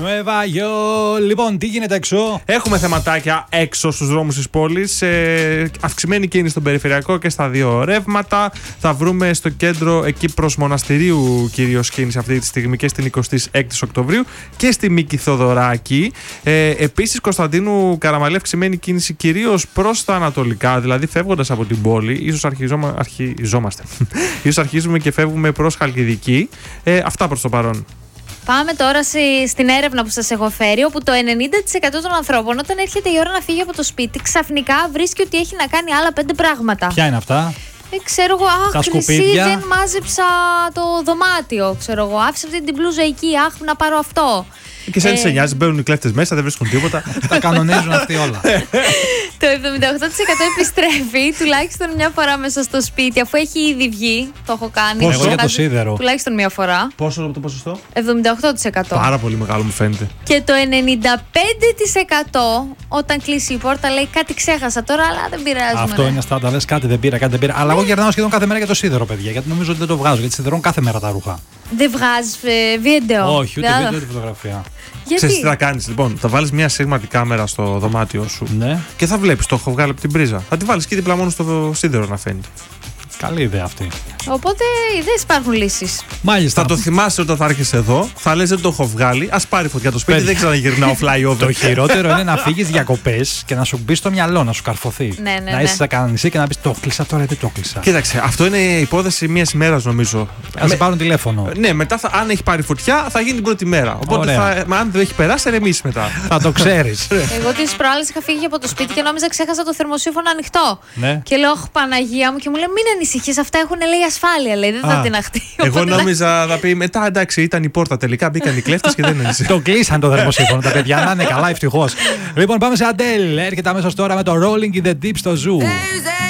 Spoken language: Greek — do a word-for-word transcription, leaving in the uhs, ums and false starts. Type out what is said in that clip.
Nueva York. Λοιπόν, τι γίνεται έξω? Έχουμε θεματάκια έξω στους δρόμους της πόλης. Ε, αυξημένη κίνηση στον περιφερειακό και στα δύο ρεύματα. Θα βρούμε στο κέντρο εκεί προς Μοναστηρίου κυρίως κίνηση αυτή τη στιγμή και στην εικοστή έκτη Οκτωβρίου και στη Μίκη Θοδωράκη. Ε, επίσης, Κωνσταντίνου Καραμαλή, αυξημένη κίνηση κυρίως προς τα ανατολικά, δηλαδή φεύγοντας από την πόλη. Ίσως αρχιζόμα, αρχιζόμαστε. Ίσως αρχίζουμε και φεύγουμε προς Χαλκιδική. Ε, αυτά προς το παρόν. Πάμε τώρα στην έρευνα που σας έχω φέρει, όπου το ενενήντα τοις εκατό των ανθρώπων, όταν έρχεται η ώρα να φύγει από το σπίτι, ξαφνικά βρίσκει ότι έχει να κάνει άλλα πέντε πράγματα. Ποια είναι αυτά? Ε, ξέρω εγώ, αχ, χρυσή, δεν μάζεψα το δωμάτιο. Ξέρω εγώ, άφησα αυτή την μπλούζα εκεί, αχ, να πάρω αυτό. Και σε ε... σε νοιάζει, μπαίνουν οι κλέφτες μέσα, δεν βρίσκουν τίποτα. Τα κανονίζουν αυτοί όλα. Το εβδομήντα οκτώ τοις εκατό επιστρέφει τουλάχιστον μια φορά μέσα στο σπίτι, αφού έχει ήδη βγει. Το έχω κάνει. Πόσο? Εγώ για το σίδερο. Τουλάχιστον μια φορά. Πόσο το ποσοστό? εβδομήντα οκτώ τοις εκατό. Πάρα πολύ μεγάλο μου φαίνεται. Και το ενενήντα πέντε τοις εκατό όταν κλείσει η πόρτα λέει κάτι ξέχασα τώρα, αλλά δεν πειράζει. Αυτό είναι στάντα, λες κάτι δεν πήρα, κάτι δεν πήρα. Αλλά εγώ γυρνάω σχεδόν κάθε μέρα για το σίδερο, παιδιά, γιατί νομίζω ότι δεν το βγάζω. Γιατί σιδερώνω κάθε μέρα τα ρούχα. Δεν βγάζεις ε, βίντεο? Όχι, ούτε βίντεο ούτε φωτογραφία. Γιατί? Ξέρεις τι θα κάνεις, λοιπόν, θα βάλεις μια σίγματη κάμερα στο δωμάτιό σου, ναι, και θα βλέπεις το έχω βγάλει από την πρίζα. Θα τη βάλεις και δίπλα μόνο στο σίδερο να φαίνεται. Καλή ιδέα αυτή. Οπότε ιδέες υπάρχουν λύσεις. Μάλιστα. Θα το θυμάσαι όταν θα έρχεσαι εδώ, θα λες δεν το έχω βγάλει, ας πάρει φωτιά το σπίτι, Πες. δεν ξαναγυρνάω flyover. Το χειρότερο είναι να φύγεις διακοπές και να σου μπει στο μυαλό, να σου καρφωθεί. Ναι, ναι, να ναι. είσαι στα κανένα νησί και να πεις το κλείσα τώρα, δεν το κλείσα. Κοίταξε, αυτό είναι υπόθεση μιας ημέρας νομίζω. Να σε πάρουν τηλέφωνο. Ναι, μετά θα, αν έχει πάρει φωτιά θα γίνει την πρώτη μέρα. Οπότε θα, μα, αν δεν έχει περάσει, θα ρεμίσει μετά. Θα το ξέρεις. Εγώ τις προάλλες είχα φύγει από το σπίτι και νόμιζα ξέχασα το θερμοσύφωνο ανοιχτό. Ναι. Και λέω, Αχ, Παναγία μου, και μου λέει, μην ανησυχείς, αυτά έχουν λέει ασφάλεια, λέει, δεν θα Α, την αχτεί. Εγώ νόμιζα θα πει μετά, εντάξει, ήταν η πόρτα τελικά, μπήκαν οι κλέφτες και δεν είναι. Το κλείσαν το θερμοσύφωνο τα παιδιά, να είναι καλά, ευτυχώς. Λοιπόν, πάμε σε Αντέλ. Έρχεται αμέσως τώρα με το Rolling in the Deep στο Zoo.